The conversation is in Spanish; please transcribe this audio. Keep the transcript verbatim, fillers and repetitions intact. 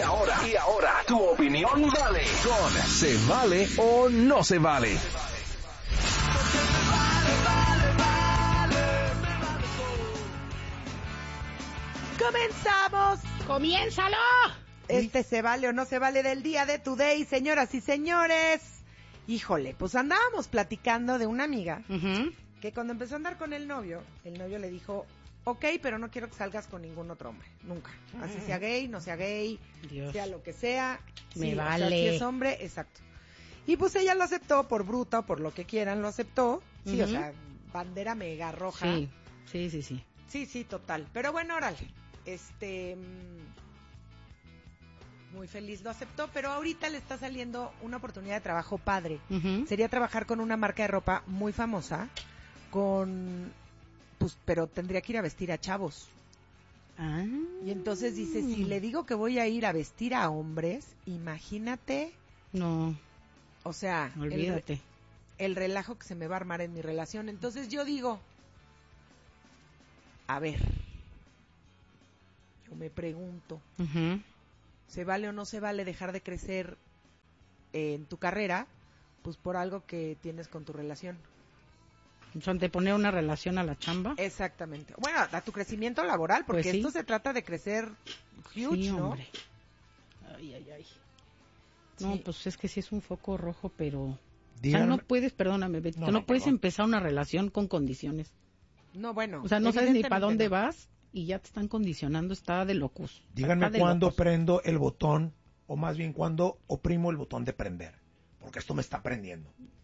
ahora, y ahora, tu opinión vale con ¿se vale o no se vale? ¡Comenzamos! ¡Comiénzalo! Este se vale o no se vale del día de Today, señoras y señores. Híjole, pues andábamos platicando de una amiga Uh-huh. que cuando empezó a andar con el novio, el novio le dijo, ok, pero no quiero que salgas con ningún otro hombre, nunca. Así sea gay, no sea gay, Dios. sea lo que sea. Me sí, vale. O sea, si es hombre, exacto. Y pues ella lo aceptó, por bruta o por lo que quieran, lo aceptó. Sí, Uh-huh. o sea, bandera mega roja. Sí, sí, sí, sí. Sí, sí, total. Pero bueno, órale. Este... Muy feliz lo aceptó, pero ahorita le está saliendo una oportunidad de trabajo padre. Uh-huh. Sería trabajar con una marca de ropa muy famosa, con... Pues, pero tendría que ir a vestir a chavos. Ah. Y entonces dice, si le digo que voy a ir a vestir a hombres, imagínate, No, o sea, olvídate. El, el relajo que se me va a armar en mi relación. Entonces yo digo, a ver, yo me pregunto, Uh-huh. ¿se vale o no se vale dejar de crecer eh, en tu carrera? Pues por algo que tienes con tu relación. O sea, anteponer una relación a la chamba. Exactamente. Bueno, a tu crecimiento laboral, porque Pues sí. esto se trata de crecer huge, Sí, ¿no? hombre. Ay, ay, ay. No, Sí. pues es que sí es un foco rojo, pero... Díganme. O sea, no puedes, perdóname, Betty, No, no, no, puedes perdón. empezar una relación con condiciones. No, bueno. O sea, no sabes ni para dónde evidentemente no. vas y ya te están condicionando, está de locos. Díganme Está de cuándo locos. prendo el botón, o más bien cuándo oprimo el botón de prender, porque esto me está prendiendo.